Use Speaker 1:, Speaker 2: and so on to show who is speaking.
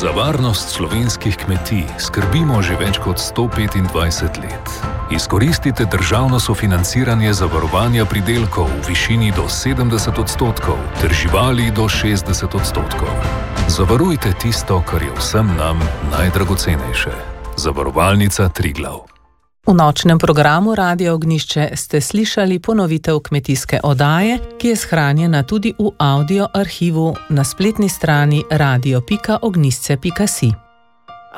Speaker 1: Za varnost slovenskih kmetij skrbimo že več kot 125 let. Izkoristite državno sofinanciranje zavarovanja pridelkov v višini do 70% ter živali do 60%. Zavarujte tisto, kar je vsem nam najdragocenejše. Zavarovalnica Triglav.
Speaker 2: V nočnem programu Radia Ognjišče ste slišali ponovitev kmetijske oddaje, ki je shranjena tudi v audio arhivu na spletni strani radio.ognjišče.si.